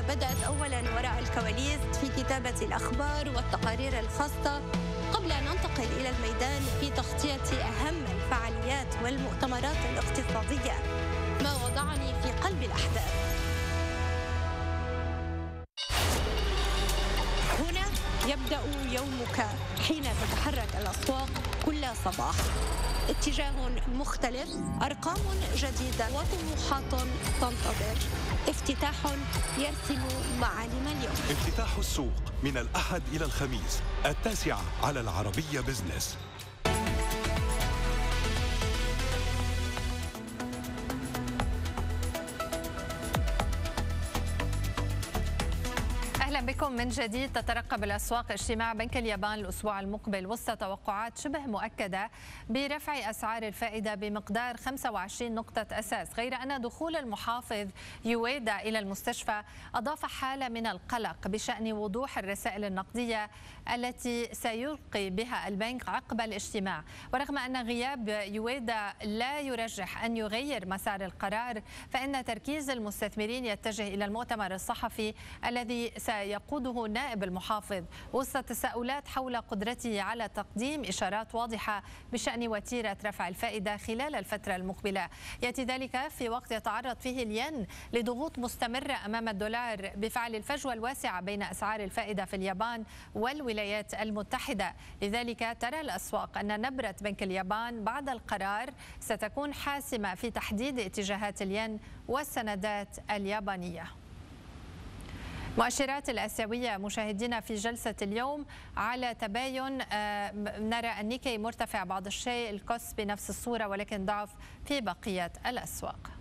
بدأت أولاً وراء الكواليس في كتابة الأخبار والتقارير الخاصة قبل أن ننتقل إلى الميدان في تغطية أهم الفعاليات والمؤتمرات الاقتصادية، ما وضعني في قلب الأحداث. هنا يبدأ يومك حين تتحرك الأسواق كل صباح. اتجاه مختلف، أرقام جديدة وطموحات تنتظر. افتتاح يرسم معالم اليوم. افتتاح السوق من الأحد إلى الخميس 9 على العربية بزنس. أهلا بكم من جديد. تترقب الأسواق اجتماع بنك اليابان الأسبوع المقبل وسط توقعات شبه مؤكدة برفع أسعار الفائدة بمقدار 25 نقطة أساس، غير أن دخول المحافظ يويدا إلى المستشفى أضاف حالة من القلق بشأن وضوح الرسائل النقدية التي سيلقي بها البنك عقب الاجتماع. ورغم أن غياب يويدا لا يرجح أن يغير مسار القرار، فإن تركيز المستثمرين يتجه إلى المؤتمر الصحفي الذي سيقوده نائب المحافظ وسط تساؤلات حول قدرته على تقديم إشارات واضحة بشأن وتيرة رفع الفائدة خلال الفترة المقبلة. يأتي ذلك في وقت يتعرض فيه الين لضغوط مستمرة أمام الدولار بفعل الفجوة الواسعة بين أسعار الفائدة في اليابان والولايات المتحدة. لذلك ترى الأسواق أن نبرة بنك اليابان بعد القرار ستكون حاسمة في تحديد اتجاهات الين والسندات اليابانية. مؤشرات الآسيوية مشاهدينا في جلسة اليوم على تباين، نرى النيكي مرتفع بعض الشيء، الكوس بنفس الصورة ولكن ضعف في بقية الأسواق.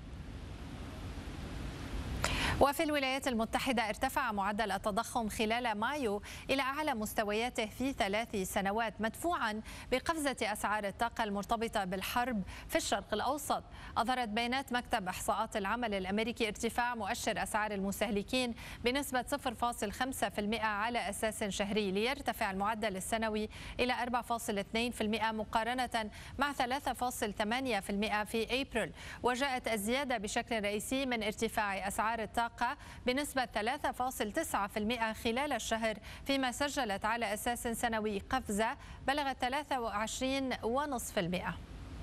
وفي الولايات المتحدة ارتفع معدل التضخم خلال مايو إلى أعلى مستوياته في 3 سنوات، مدفوعا بقفزة أسعار الطاقة المرتبطة بالحرب في الشرق الأوسط. أظهرت بيانات مكتب إحصاءات العمل الأمريكي ارتفاع مؤشر أسعار المستهلكين بنسبة 0.5% على أساس شهري، ليرتفع المعدل السنوي إلى 4.2% مقارنة مع 3.8% في أبريل. وجاءت الزيادة بشكل رئيسي من ارتفاع أسعار الطاقة بنسبة 3.9% خلال الشهر، فيما سجلت على أساس سنوي قفزة بلغت 23.5%.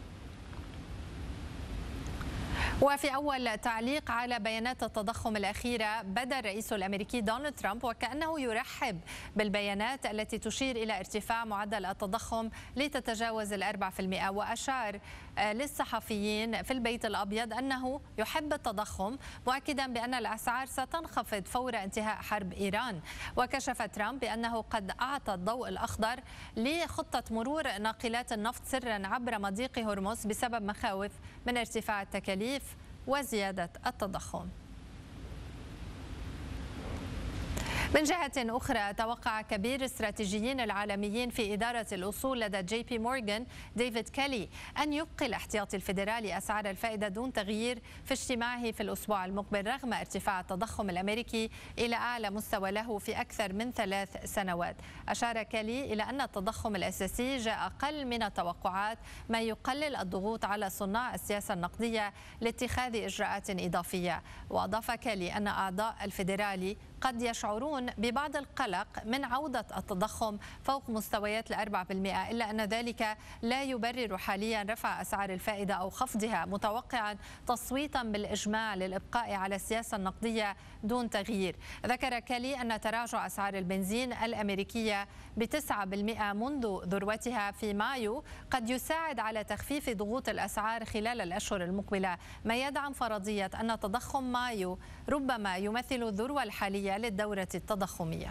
وفي أول تعليق على بيانات التضخم الأخيرة، بدا الرئيس الأمريكي دونالد ترامب وكأنه يرحب بالبيانات التي تشير إلى ارتفاع معدل التضخم لتتجاوز 4%، وأشار للصحفيين في البيت الأبيض أنه يحب التضخم، مؤكدا بأن الأسعار ستنخفض فور انتهاء حرب إيران. وكشف ترامب بأنه قد أعطى الضوء الأخضر لخطة مرور ناقلات النفط سرا عبر مضيق هرمز بسبب مخاوف من ارتفاع التكاليف وزيادة التضخم. من جهة أخرى، توقع كبير الاستراتيجيين العالميين في إدارة الأصول لدى جي بي مورغان ديفيد كالي أن يبقي الاحتياطي الفيدرالي أسعار الفائدة دون تغيير في اجتماعه في الأسبوع المقبل، رغم ارتفاع التضخم الأمريكي إلى أعلى مستوى له في أكثر من 3 سنوات. أشار كالي إلى أن التضخم الأساسي جاء أقل من التوقعات، ما يقلل الضغوط على صناع السياسة النقدية لاتخاذ إجراءات إضافية. وأضاف كالي أن أعضاء الفيدرالي قد يشعرون ببعض القلق من عودة التضخم فوق مستويات 4%، إلا أن ذلك لا يبرر حاليا رفع أسعار الفائدة أو خفضها، متوقعا تصويتا بالإجماع للإبقاء على السياسة النقدية دون تغيير. ذكر كالي أن تراجع أسعار البنزين الأمريكية ب9% منذ ذروتها في مايو قد يساعد على تخفيف ضغوط الأسعار خلال الأشهر المقبلة، ما يدعم فرضية أن تضخم مايو ربما يمثل الذروة الحالية للدورة التضخمية.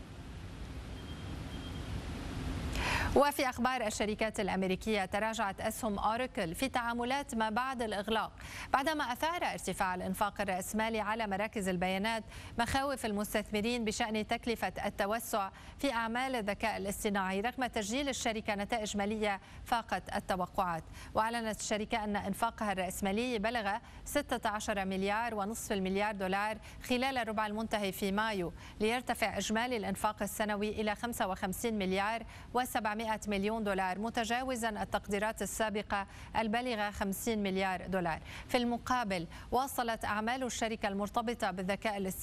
وفي أخبار الشركات الأمريكية، تراجعت أسهم أوراكل في تعاملات ما بعد الإغلاق بعدما أثار ارتفاع الإنفاق الرأسمالي على مراكز البيانات مخاوف المستثمرين بشأن تكلفة التوسع في أعمال الذكاء الاصطناعي، رغم تسجيل الشركة نتائج مالية فاقت التوقعات. وأعلنت الشركة أن إنفاقها الرأسمالي بلغ 16.5 مليار دولار خلال الربع المنتهي في مايو، ليرتفع إجمالي الإنفاق السنوي إلى 55 مليار و700 مليون دولار، متجاوزا التقديرات السابقة البالغة 50 مليار دولار. في المقابل، واصلت أعمال الشركة المرتبطة بالذكاء الاصطناعي